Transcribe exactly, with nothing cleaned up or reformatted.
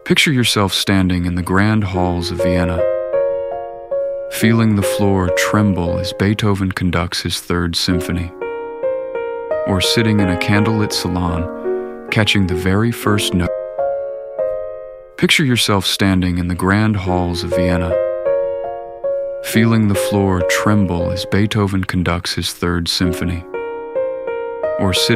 Picture yourself standing in the grand halls of Vienna, feeling the floor tremble as Beethoven conducts his Third Symphony, or sitting in a candlelit salon, catching the very first note. Picture yourself standing in the grand halls of Vienna, feeling the floor tremble as Beethoven conducts his Third Symphony, or sitting